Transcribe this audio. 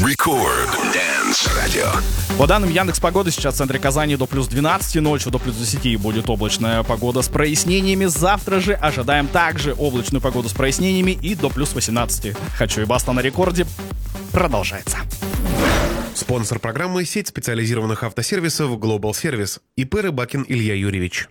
Record Dance Radio. По данным Яндекс.Погоды, сейчас в центре Казани до плюс 12, ночью до плюс 10 будет облачная погода с прояснениями. Завтра же ожидаем также облачную погоду с прояснениями и до плюс 18. «Хочу и баста» на рекорде продолжается. Спонсор программы — сеть специализированных автосервисов Global Service. ИП Рыбакин Илья Юрьевич.